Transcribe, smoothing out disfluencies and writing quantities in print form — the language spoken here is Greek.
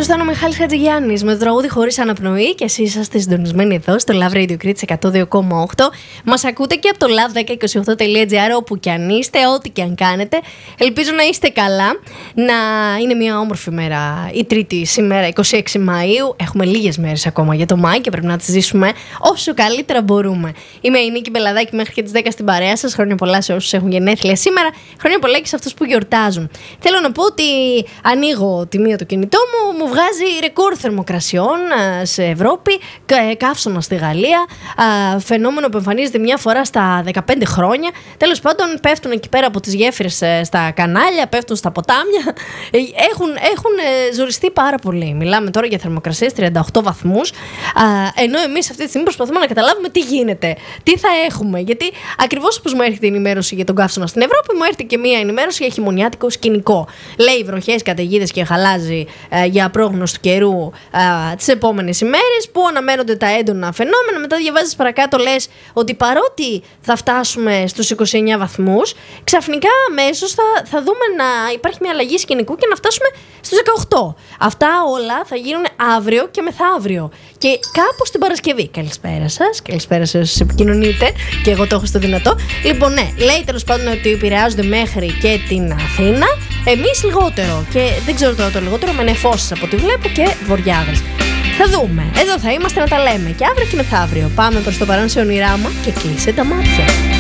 Ήταν ο Μιχάλης Χατζηγιάννης με το τραγούδι Χωρίς Αναπνοή και εσείς είσαστε συντονισμένοι εδώ στο Love Radio Crete 102,8. Μας ακούτε και από το love1028.gr όπου και αν είστε, ό,τι και αν κάνετε. Ελπίζω να είστε καλά, να είναι μια όμορφη μέρα η Τρίτη σήμερα 26 Μαΐου. Έχουμε λίγες μέρες ακόμα για το Μάη και πρέπει να τις ζήσουμε όσο καλύτερα μπορούμε. Είμαι η Νίκη Μπελαδάκη μέχρι και τις 10 στην παρέα σας. Χρόνια πολλά σε όσους έχουν γενέθλια σήμερα. Χρόνια πολλά και σε αυτούς που γιορτάζουν. Θέλω να πω ότι ανοίγω τη μία το κινητό μου βγάζει ρεκόρ θερμοκρασιών σε Ευρώπη, καύσωνα στη Γαλλία, φαινόμενο που εμφανίζεται μια φορά στα 15 χρόνια. Τέλος πάντων, πέφτουν εκεί πέρα από τις γέφυρες στα κανάλια, πέφτουν στα ποτάμια. Έχουν ζοριστεί πάρα πολύ. Μιλάμε τώρα για θερμοκρασίες 38 βαθμούς, ενώ εμείς αυτή τη στιγμή προσπαθούμε να καταλάβουμε τι γίνεται, τι θα έχουμε. Γιατί ακριβώς όπως μου έρχεται η ενημέρωση για τον καύσωνα στην Ευρώπη, μου έρχεται και μια ενημέρωση για χειμωνιάτικο σκηνικό. Λέει βροχές, καταιγίδες και χαλάζει για πρόγνωση του καιρού τις επόμενες ημέρες, που αναμένονται τα έντονα φαινόμενα. Μετά διαβάζεις παρακάτω, λες ότι παρότι θα φτάσουμε στους 29 βαθμούς, ξαφνικά αμέσως θα δούμε να υπάρχει μια αλλαγή σκηνικού και να φτάσουμε στους 18. Αυτά όλα θα γίνουν αύριο και μεθαύριο. Και κάπως την Παρασκευή. Καλησπέρα σας όσους επικοινωνείτε, και εγώ το έχω στο δυνατό. Λοιπόν, ναι, λέει τέλος πάντων ότι επηρεάζονται μέχρι και την Αθήνα. Εμείς λιγότερο. Και δεν ξέρω τώρα το λιγότερο, με νεφώσεις από ό,τι βλέπω και βοριάδες. Θα δούμε. Εδώ θα είμαστε να τα λέμε και αύριο και μεθαύριο. Πάμε προς το παρόν σε ονειράμα και κλείσε τα μάτια.